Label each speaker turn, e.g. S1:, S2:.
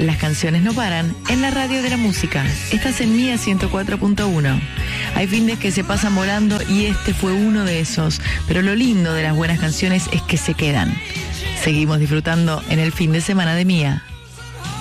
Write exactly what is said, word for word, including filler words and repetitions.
S1: las canciones no paran en la radio de la música. Estás en Mía ciento cuatro punto uno. Hay fines que se pasan volando y este fue uno de esos. Pero lo lindo de las buenas canciones es que se quedan. Seguimos disfrutando en el fin de semana de Mía.